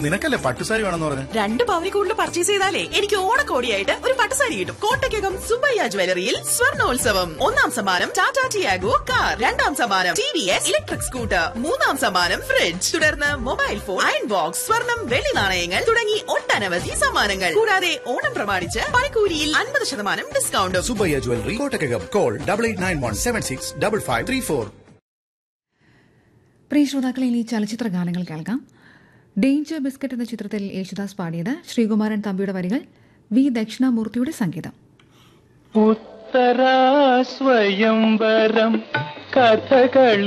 നിനക്കല്ലേ പട്ടുസാരി വേണമെന്ന് പറഞ്ഞു. 2 പവനി കൂടുതൽ പർച്ചേസ് ചെയ്താലേ എനിക്ക് ഓണക്കോടിയായിട്ട് ഒരു പട്ടുസാരി കിട്ടും. കോട്ടയ്ക്കകം സുബയ്യ ജ്വല്ലറിയിൽ സ്വർണ്ണോത്സവം. 1ാം സമ്മാനം ടാറ്റ ടിയാഗോ കാർ, 2ാം സമ്മാനം TVS ഇലക്ട്രിക് സ്കൂട്ടർ, 3ാം സമ്മാനം ഫ്രിഡ്ജ്, തുടർന്ന് മൊബൈൽ ഫോൺ, അയൺ ബോക്സ്, സ്വർണം, വെള്ളി നാണയങ്ങൾ തുടങ്ങി ഒട്ടനവധി സമ്മാനങ്ങൾ. കൂടാതെ ഓണം പ്രമാണിച്ച് പണിക്കൂലിയിൽ 50% ഡിസ്കൗണ്ടും. സുബയ്യ ജ്വല്ലറി, കോട്ടയ്ക്കകം. കോൾ 8891765534. പ്രിയ ശ്രോതാക്കളെ, ഇനി ചലച്ചിത്ര ഗാനങ്ങൾ കേൾക്കാം. ഡേഞ്ചർ ബിസ്ക്കറ്റ് എന്ന ചിത്രത്തിൽ യേശുദാസ് പാടിയത്, ശ്രീകുമാരൻ തമ്പിയുടെ വരികൾ, വി ദക്ഷിണാമൂർത്തിയുടെ സംഗീതം. ഉത്തരാ സ്വയംവരം കഥകളി